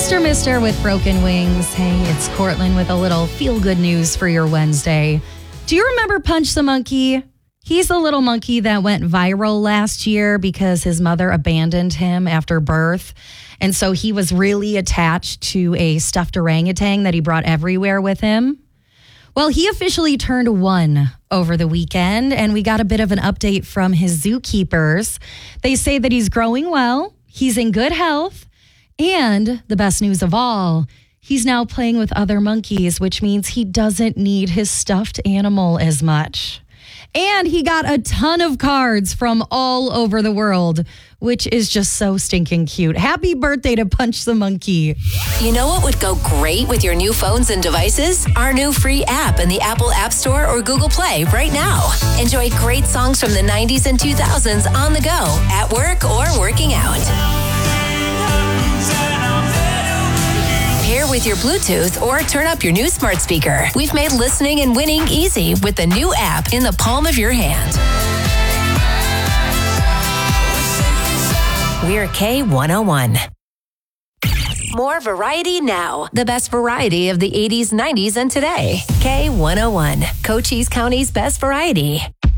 Mister with Broken Wings. Hey, it's Cortland with a little feel-good news for your Wednesday. Do you remember Punch the Monkey? He's the little monkey that went viral last year because his mother abandoned him after birth. And so he was really attached to a stuffed orangutan that he brought everywhere with him. Well, he officially turned 1 over the weekend, and we got a bit of an update from his zookeepers. They say that he's growing well, he's in good health, and the best news of all, he's now playing with other monkeys, which means he doesn't need his stuffed animal as much. And he got a ton of cards from all over the world, which is just so stinking cute. Happy birthday to Punch the Monkey. You know what would go great with your new phones and devices? Our new free app in the Apple App Store or Google Play right now. Enjoy great songs from the 90s and 2000s on the go, at work, or working out. Pair with your Bluetooth or turn up your new smart speaker. We've made listening and winning easy with the new app in the palm of your hand. We're K101. More variety now. The best variety of the 80s, 90s, and today. K101, Cochise County's best variety.